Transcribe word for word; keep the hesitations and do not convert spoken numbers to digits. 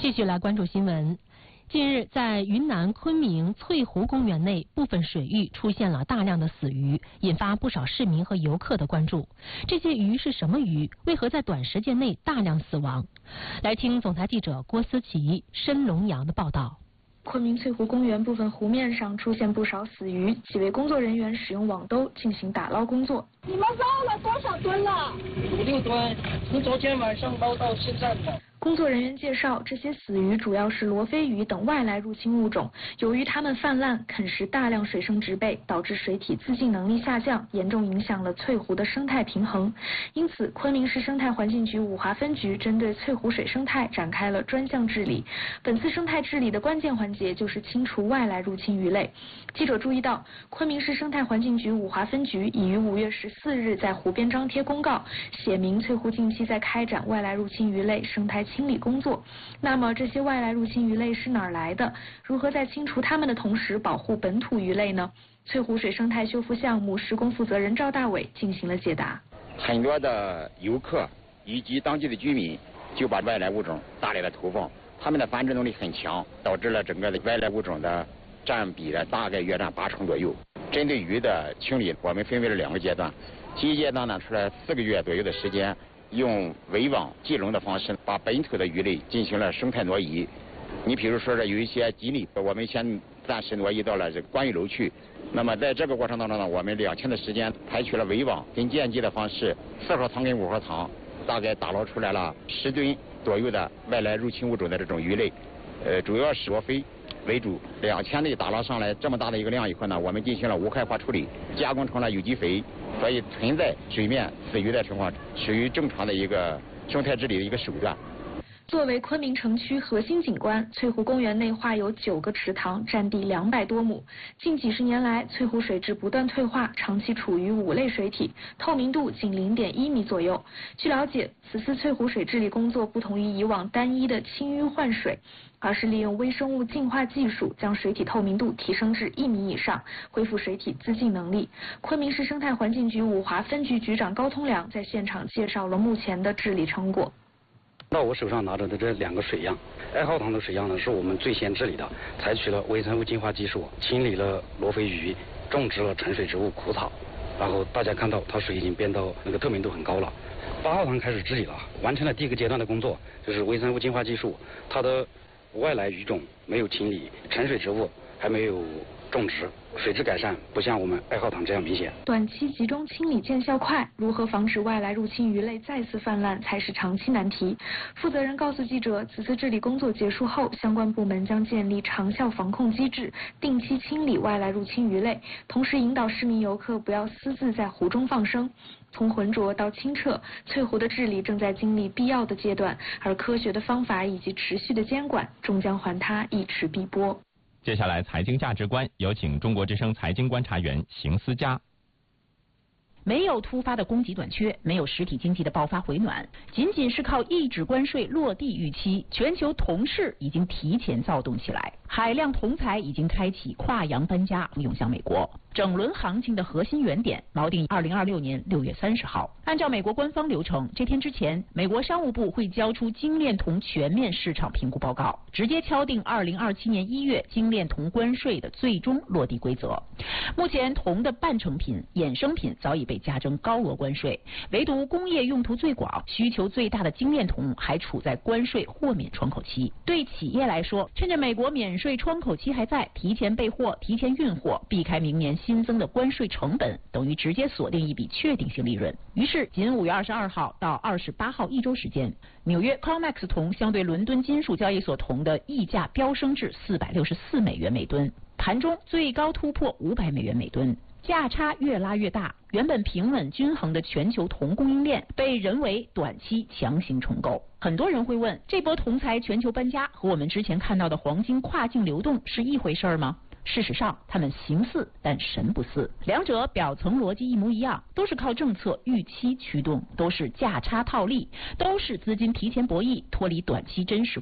继续来关注新闻。近日，在云南昆明翠湖公园内部分水域出现了大量的死鱼，引发不少市民和游客的关注。这些鱼是什么鱼？为何在短时间内大量死亡？来听总台记者郭思琪、申龙阳的报道。 昆明翠湖公园部分湖面上出现不少死鱼，几位工作人员使用网兜进行打捞工作。 你们捞了多少吨了？ 五六吨，从昨天晚上捞到现在的。 工作人员介绍，这些死鱼主要是罗非鱼等外来入侵物种，由于它们泛滥啃食大量水生植被，导致水体自净能力下降，严重影响了翠湖的生态平衡。因此，昆明市生态环境局五华分局针对翠湖水生态展开了专项治理。本次生态治理的关键环节就是清除外来入侵鱼类。记者注意到，昆明市生态环境局五华分局已于五月十四日在湖边张贴公告，写明翠湖近期在开展外来入侵鱼类生态清理工作。那么这些外来入侵鱼类是哪儿来的？如何在清除它们的同时保护本土鱼类呢？翠湖水生态修复项目施工负责人赵大伟进行了解答。 很多的游客以及当地的居民就把外来物种大量的投放，它们的繁殖能力很强，导致了整个的外来物种的占比呢大概约占八成左右。针对鱼的清理，我们分为了两个阶段。第一阶段呢，出来四个月左右的时间，用围网系笼的方式，把本土的鱼类进行了生态挪移。你比如说这有一些锦鲤，我们先暂时挪移到了这个观鱼楼去。那么在这个过程当中呢，我们两天的时间采取了围网跟间接的方式，四号塘跟五号塘大概打捞出来了十吨左右的外来入侵物种的这种鱼类，呃，主要是罗非为主。两天内打捞上来这么大的一个量以后呢，我们进行了无害化处理，加工成了有机肥，所以存在水面死鱼的情况，属于正常的一个生态治理的一个手段。 作为昆明城区核心景观，翠湖公园内划有九个池塘，占地两百多亩。近几十年来，翠湖水质不断退化，长期处于五类水体，透明度仅零点一米左右。据了解，此次翠湖水治理工作不同于以往单一的清淤换水，而是利用微生物净化技术，将水体透明度提升至一米以上，恢复水体自净能力。昆明市生态环境局五华分局局长高通良在现场介绍了目前的治理成果。 那我手上拿着的这两个水样，爱浩塘的水样呢，是我们最先治理的，采取了微生物净化技术，清理了罗非鱼，种植了沉水植物苦草，然后大家看到它水已经变到那个透明度很高了。八号塘开始治理了，完成了第一个阶段的工作，就是微生物净化技术，它的外来鱼种没有清理，沉水植物还没有种植，水质改善不像我们爱浩塘这样明显。 短期集中清理见效快，如何防止外来入侵鱼类再次泛滥才是长期难题。负责人告诉记者，此次治理工作结束后，相关部门将建立长效防控机制，定期清理外来入侵鱼类，同时引导市民游客不要私自在湖中放生。从浑浊到清澈，翠湖的治理正在经历必要的阶段，而科学的方法以及持续的监管，终将还它一池碧波。 接下来，财经价值观有请中国之声财经观察员邢思佳。 没有突发的供给短缺，没有实体经济的爆发回暖，仅仅是靠抑制关税落地预期，全球铜市已经提前躁动起来，海量铜材已经开启跨洋搬家，涌向美国。整轮行情的核心原点锚定二零二六年六月三十号。按照美国官方流程，这天之前，美国商务部会交出精炼铜全面市场评估报告，直接敲定二零二七年一月精炼铜关税的最终落地规则。目前，铜的半成品、衍生品早已被加征高额关税，唯独工业用途最广、需求最大的精炼铜还处在关税豁免窗口期。对企业来说，趁着美国免税窗口期还在，提前备货、提前运货，避开明年新增的关税成本，等于直接锁定一笔确定性利润。于是，仅五月二十二号到二十八号一周时间，纽约 COMEX 铜相对伦敦金属交易所铜的溢价飙升至四百六十四美元每吨，盘中最高突破五百美元每吨。价差越拉越大，原本平稳均衡的全球铜供应链被人为短期强行重构。很多人会问，这波铜材全球搬家和我们之前看到的黄金跨境流动是一回事吗？事实上，它们形似但神不似，两者表层逻辑一模一样，都是靠政策预期驱动，都是价差套利，都是资金提前博弈，脱离短期真实